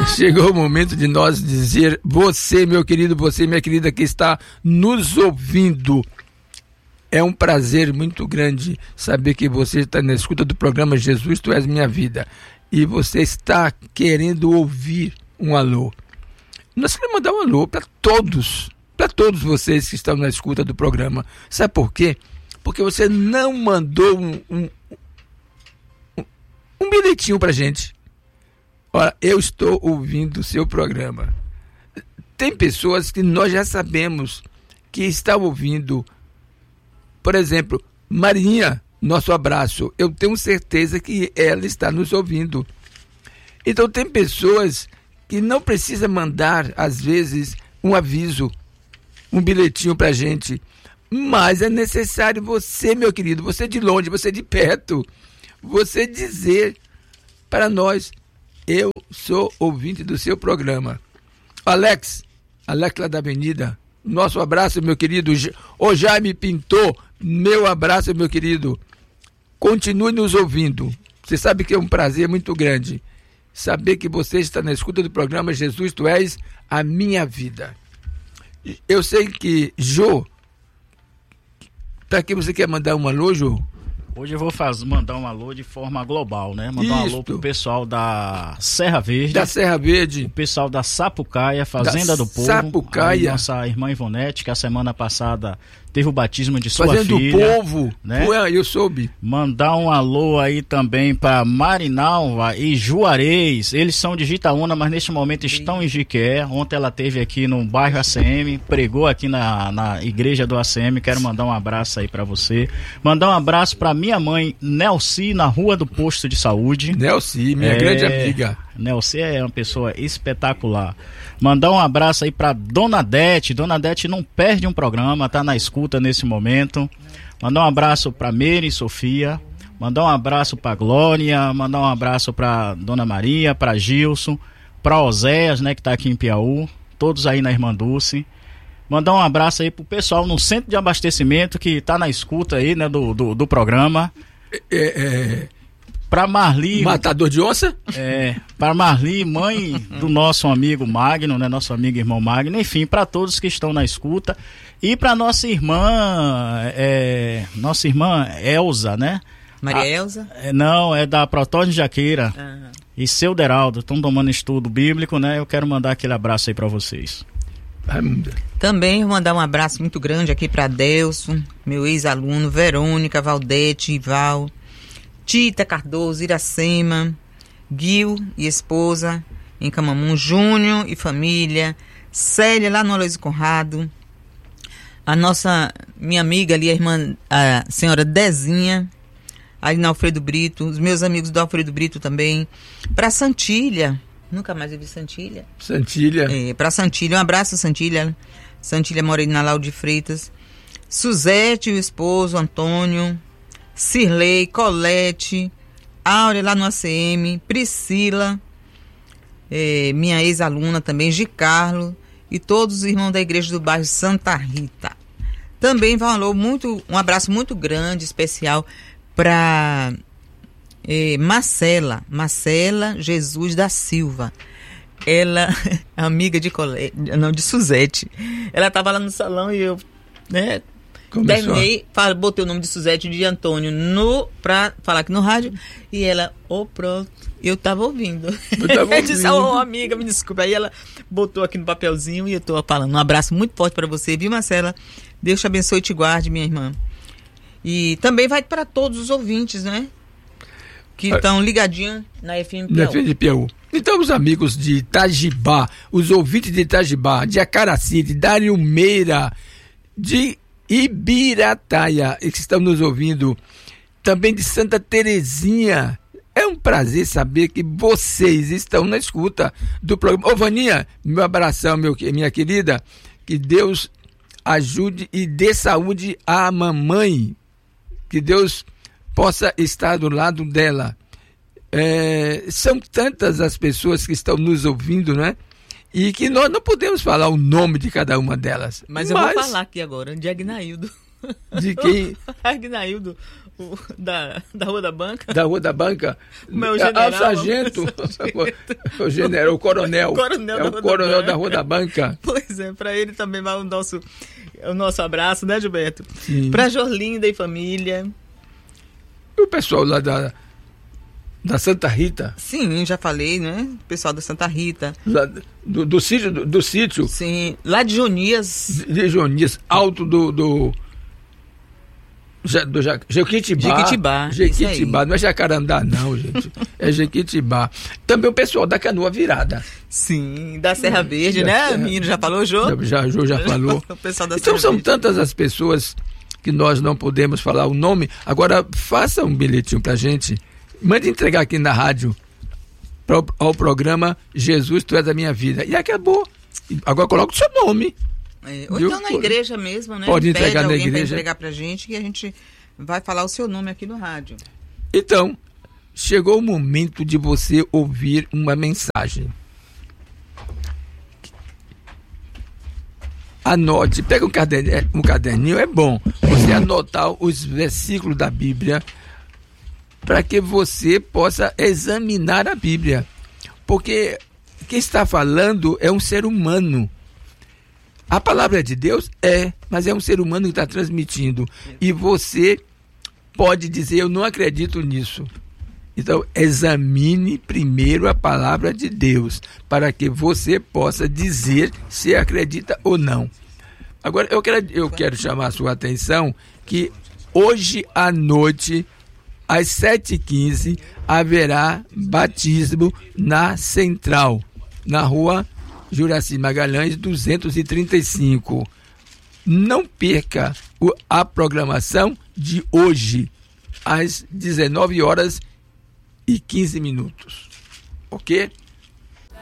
Chegou o momento de nós dizer, você, meu querido, você, minha querida, que está nos ouvindo, é um prazer muito grande saber que você está na escuta do programa Jesus, Tu És Minha Vida, e você está querendo ouvir um alô. Nós queremos mandar um alô para todos vocês que estão na escuta do programa. Sabe por quê? Porque você não mandou um bilhetinho pra gente. Olha, eu estou ouvindo o seu programa. Tem pessoas que nós já sabemos que estão ouvindo. Por exemplo, Marinha, nosso abraço. Eu tenho certeza que ela está nos ouvindo. Então tem pessoas que não precisam mandar, às vezes, um aviso, um bilhetinho pra gente. Mas é necessário você, meu querido, você de longe, você de perto, você dizer para nós, eu sou ouvinte do seu programa. Alex lá da Avenida, nosso abraço, meu querido. O Jaime Pintor, meu abraço, meu querido. Continue nos ouvindo. Você sabe que é um prazer muito grande saber que você está na escuta do programa Jesus, Tu És a Minha Vida. Eu sei que, Jô, para que você quer mandar um alô, Jô? Hoje eu vou mandar um alô de forma global, né? Mandar um alô pro pessoal da Serra Verde. Da Serra Verde. O pessoal da Sapucaia, Fazenda do Povo. Sapucaia. Nossa irmã Ivonete, que a semana passada teve o batismo de sua Fazenda filha. do Povo, né? Eu soube. Mandar um alô aí também para Marinalva e Juarez. Eles são de Jitaúna, mas neste momento estão em Jiqué. Ontem ela esteve aqui no bairro ACM, pregou aqui na igreja do ACM. Quero mandar um abraço aí para você. Mandar um abraço para minha mãe, Nelci, na Rua do Posto de Saúde. Nelci, minha grande amiga. Nelci é uma pessoa espetacular. Mandar um abraço aí pra Dona Dete. Dona Dete não perde um programa, tá na escuta nesse momento. Mandar um abraço pra Meire e Sofia. Mandar um abraço pra Glória. Mandar um abraço pra Dona Maria, pra Gilson, pra Oséias, né, que tá aqui em Piauí. Todos aí na Irmã Dulce. Mandar um abraço aí pro pessoal no centro de abastecimento que tá na escuta aí, né, do programa. Pra Marli... Matador de onça? Pra Marli, mãe do nosso amigo Magno, né? Nosso amigo irmão Magno. Enfim, para todos que estão na escuta. E pra nossa irmã Elza, né? Maria Elza? Não, é da Protógeno Jaqueira. E seu Deraldo, estão tomando estudo bíblico, né? Eu quero mandar aquele abraço aí pra vocês. Também vou mandar um abraço muito grande aqui pra Delson, meu ex-aluno, Verônica, Valdete, Ival, Tita Cardoso, Iracema, Gil e esposa em Camamu, Júnior e família, Célia lá no Aloysio Conrado, minha amiga ali, a senhora Dezinha, ali na Alfredo Brito, os meus amigos do Alfredo Brito também, para Santilha, nunca mais eu vi Santilha. Para Santilha, um abraço Santilha. Santilha mora ali na Lauro de Freitas. Suzete e o esposo, Antônio, Cirlei, Colete, Áurea lá no ACM, Priscila, minha ex-aluna também, Gicarlo, e todos os irmãos da igreja do bairro Santa Rita. Também um abraço muito grande, especial, para Marcela Jesus da Silva. Ela, amiga de Suzete. Ela estava lá no salão e eu, né, terminei, botei o nome de Suzete e de Antônio pra falar aqui no rádio, e ela, pronto, eu tava ouvindo. Eu disse, amiga, me desculpa. Aí ela botou aqui no papelzinho e eu tô falando. Um abraço muito forte para você, viu, Marcela? Deus te abençoe e te guarde, minha irmã. E também vai para todos os ouvintes, né? Que estão ligadinhos na FM Piauí. Na FM Piauí. Então, os amigos de Itajibá, os ouvintes de Itajibá, de Acaraci, de Dariumeira, de Ibirataia, que estão nos ouvindo, também de Santa Terezinha. É um prazer saber que vocês estão na escuta do programa. Vaninha, meu abração, minha querida, que Deus ajude e dê saúde à mamãe, que Deus possa estar do lado dela. São tantas as pessoas que estão nos ouvindo, né? E que nós não podemos falar o nome de cada uma delas. Mas eu vou falar aqui agora, de Agnaildo. De quem? Agnaildo, Da Rua da Banca? Da Rua da Banca? O meu general. O sargento. O general, o coronel. O coronel da Rua da Banca. Pois é, para ele também vai o nosso abraço, né, Gilberto? Para Jorlinda e família. E o pessoal lá da Santa Rita? Sim, já falei, né? O pessoal da Santa Rita. Lá do sítio? Sim, lá de Jonias. De Jonias, alto do Jequitibá. Jequitibá, não é Jacarandá não, gente. É Jequitibá. Também o pessoal da Canoa Virada. Sim, da Serra Verde, né? O menino já falou, Jô? Jô já falou. O pessoal da então Serra são Verde. Tantas as pessoas que nós não podemos falar o nome. Agora, faça um bilhetinho pra gente. Mande entregar aqui na rádio ao programa Jesus, Tu És a Minha Vida. E acabou. Agora coloca o seu nome. Ou então na igreja mesmo, né? Pode entregar na igreja. Pede entregar pra gente que a gente vai falar o seu nome aqui no rádio. Então, chegou o momento de você ouvir uma mensagem. Anote, pega um caderninho, é bom você anotar os versículos da Bíblia para que você possa examinar a Bíblia. Porque quem está falando é um ser humano. A palavra de Deus mas é um ser humano que está transmitindo. E você pode dizer, eu não acredito nisso. Então, examine primeiro a palavra de Deus, para que você possa dizer se acredita ou não. Agora, eu quero chamar a sua atenção que hoje à noite, às 7h15, haverá batismo na Central, na rua Juraci Magalhães 235. Não perca a programação de hoje, às 19h15. Ok?